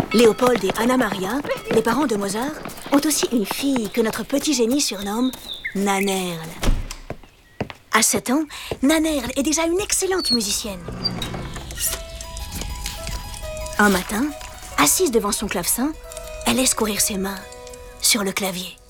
Léopold et Anna Maria, les parents de Mozart, ont aussi une fille que notre petit génie surnomme Nannerl. À 7 ans, Nannerl est déjà une excellente musicienne. Un matin, assise devant son clavecin, elle laisse courir ses mains sur le clavier.